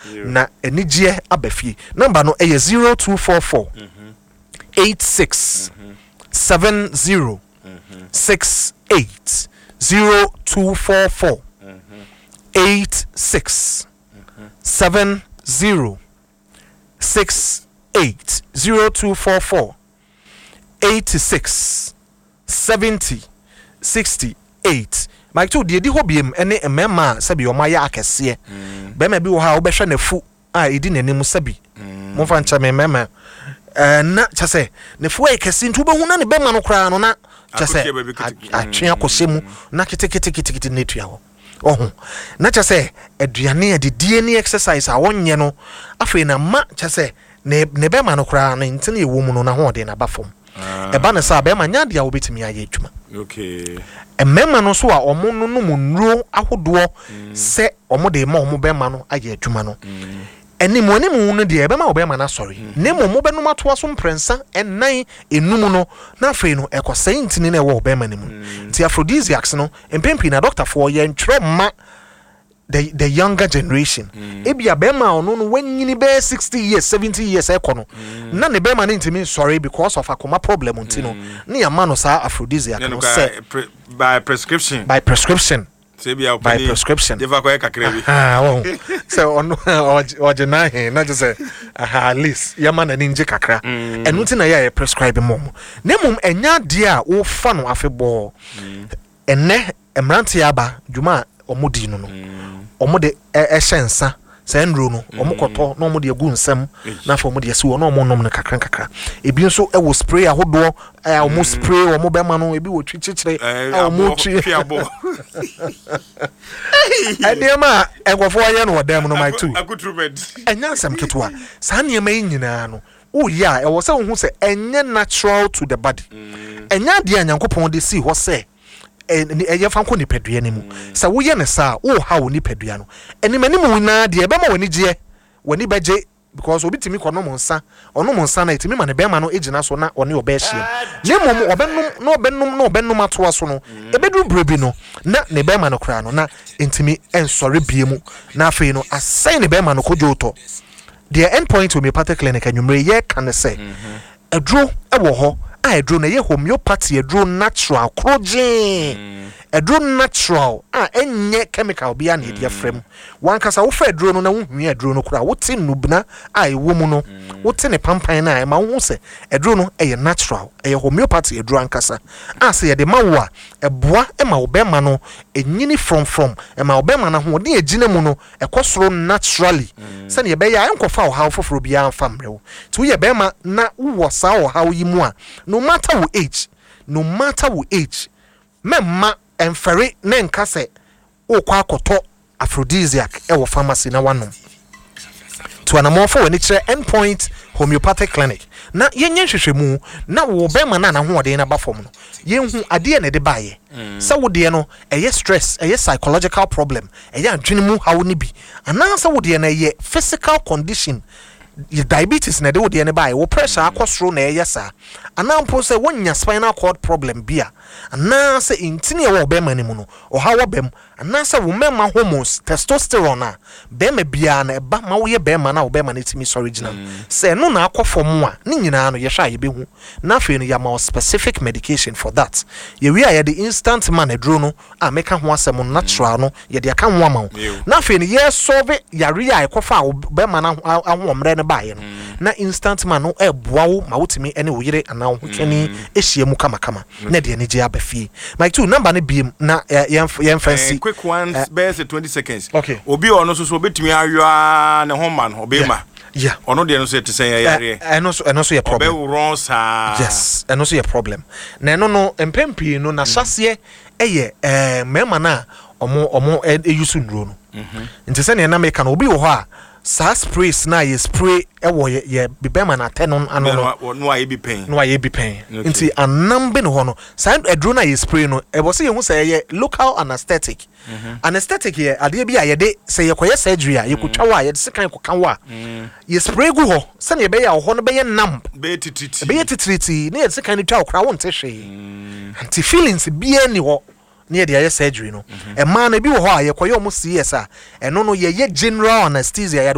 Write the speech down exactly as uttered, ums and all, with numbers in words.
na enigye abafi number no e zero two four four eight six seven zero six eight zero two four four eight six seven zero six eight zero two four four eighty six seventy sixty eight. Mike to di ho biem ene emema sabi o maya akese be ma bi wo ha wo behwe nafu a edi nanim sabi mo fa ncha me mema eh na chase nafu akese ntu be hu na ne be ma no kra no na chase atwe akose mu na kitikiti kitikiti netua ho ohun na chase aduane adidie ni exercise a wonye no afi na ma chase ne ne be ma no kra no ntine ewo mu no na ho de na bafom eba ne sa be ma nya de a wo betimi aye adwuma. Okay. Emema no so a omo no no munro ahodo se omo de ma omo be ma no aye adwuma no eni mo eni mo no de be ma obe ma na sorry ne mo mo be no mato aso mprensa enan enum no na afei no ekose ntini na e wo obe ma ne mu ti aphrodisiacs no empempi na doctor for ye ntwe ma the the younger generation ebia be ma ono no wanyini be sixty years seventy years ekono na ne be ma ne ntimi sorry because of akoma problem ntino ne ya ma no sa aphrodisiac no say by prescription by prescription by prescription deva ko kakra bi ah oh so ono ojena he na just say aha list ya ma na ninje kakra enu ti na ya prescribe mom ne mum enya de a wo fa no afebo enne emrante aba djuma omodi no no omode ehyensa sa nro no omokoto na omode egu nsam na fa omode yesi wo na omonom ne kakra kakra ebi nso e wo spray ahodo eh omo spray omo be ma no ebi wo twichichire omo twi adema egwofo ye no odam no my two enya nsam ketwa sa ne ma nyina no o ya e wo se wo hu se enye natural to the body enya de anyankopon de si ho se eye fanko ni pedua ni mu sa wo ye ne sa wo ha wo ni pedua no eni mani mu na de e be ma woni gye woni beje because obi timi kono mo nsa ono mo nsa na itimi ma ne be ma no ejina so na one oba ehie ne mom obenum na obenum na obenum atoa so no e bedu brebi no na ne be ma no kra no na intimi ensore bie mu na afei no assign ne be ma no kojoto the end point homeopathic clinic anwumre ye kan se edro e wo ho a edro na ye homeopathy edro natural kroje edro natural a enye chemical bia na e frem wan kasa wo fa edro no na wo hwie edro no kura wo ti nubna a ewo mu no wo ti ne pampan na e ma wo se edro no e natural e homeopathy edro ankasa a se ye de ma wo a eboa e ma wo be ma no enyini from from e ma wo be ma na ho de egina mu no e kosoro naturally se ne ye be ya enkofa wo ha foforo bia amfa mrewo ti wo ye be ma na wo sa wo ha yi mu a no matter what age no matter what age memma emfere ne nkase o kwa akoto aphrodisiac e wo pharmacy na wanom to anamofo wani kire endpoint homeopathic clinic na yenye hwehwemu na wo be ma na na hoode na ba fom no yenhu ade ne de baaye sa wo de no eye stress eye psychological problem eye adwene mu hawo ni bi ana sa wo de na eye physical condition your diabetes na de wo de ne baaye wo pressure akosoro na eye sa ana mpo se wonya spinal cord problem bia ana se intini wo be ma ni mu no o hawo bem ana se wo mema hormones testosterone a be ma bia na eba ma wo ye be ma na wo be ma na timi original se no na akofom a ni nyina no ye hwa ye be hu na afi no ya ma specific medication for that ye wi a ye the instant man edro no a meka ho asem natural no ye de aka ho ama na afi no ye solve yare a ekofa wo be ma na ahomre ne baaye no na instant man no e boa wo ma wotimi ene wo yire ana wo twani ehie mu kama kama na de ne je abafi my two number ne biem na yen fancy quick ones uh, best twenty seconds okay obi ono so so betimi ayoa ne homan obema yeah ono de no so te say yare eno so eno so ye problem obe wrong sa yes eno so ye problem na eno no empempi no na hyase eye eh mema na omo omo e use ndro no mhm nti se ne na make na obi wo ho a sa sprays na ye spray e wo ye bibema na tenon ano no no aye bi pen no aye bi pen nti anambe no ho no sa edro na ye spray no e bo se ye hu say ye local anesthetic anesthetic ye ade bi aye de say ye koye surgery a ye kutwa wa ye de sekan kokan wa ye spray gu ho se ne be ya ho no be ye nam be titriti be ye titriti ne ye sekan ni twa okra won te hwe anti feelings bi ani ho near the surgery no e man na bi wo ho a ye koye omo C S a eno no ye ye general anesthesia